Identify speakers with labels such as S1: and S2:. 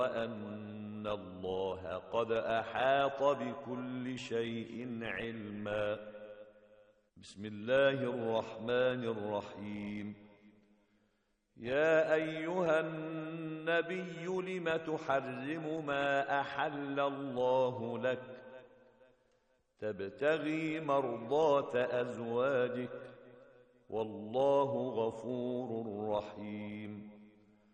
S1: وأن الله قد أحاط بكل شيء علما. بسم الله الرحمن الرحيم. يا أيها النبي لم تحرم ما أحل الله لك تبتغي مرضات أزواجك والله غفور رحيم.